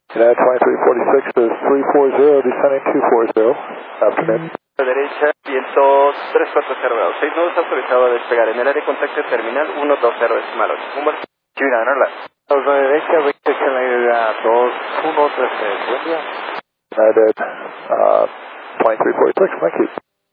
United 2346 is 340, descending 240. Afternoon. Derecha, viento 340 grados. 6 nodos autorizado a despegar en el área de contacto terminal 120 decimal 8. G9 left. Nose derecha, Victor Canada 2113. Buen día. United 2346, thank you.